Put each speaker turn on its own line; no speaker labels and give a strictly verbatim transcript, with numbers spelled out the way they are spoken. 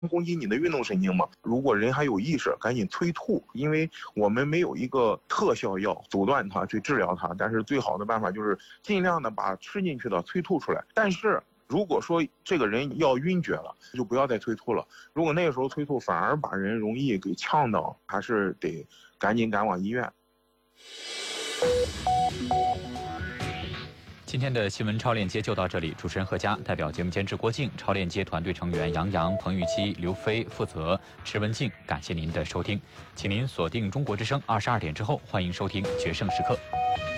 攻击你的运动神经嘛。如果人还有意识，赶紧催吐，因为我们没有一个特效药阻断它去治疗它，但是最好的办法就是尽量的把吃进去的催吐出来。但是如果说这个人要晕厥了，就不要再催吐了。如果那个时候催吐反而把人容易给呛到，还是得赶紧赶往医院。
今天的新闻超链接就到这里，主持人何佳，代表节目监制郭靖，超链接团队成员杨洋、彭玉期、刘飞负责，池文静，感谢您的收听，请您锁定中国之声二十二点之后，欢迎收听决胜时刻。